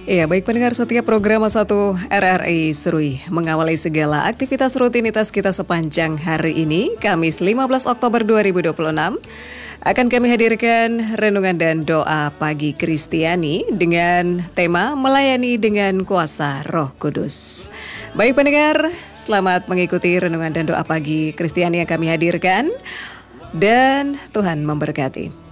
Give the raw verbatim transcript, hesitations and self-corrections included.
Iya, baik pendengar setiap program satu R R I Serui mengawali segala aktivitas rutinitas kita sepanjang hari ini, Kamis lima belas Oktober dua ribu dua puluh enam. Akan kami hadirkan renungan dan doa pagi Kristiani dengan tema melayani dengan kuasa Roh Kudus. Baik pendengar, selamat mengikuti renungan dan doa pagi Kristiani yang kami hadirkan dan Tuhan memberkati.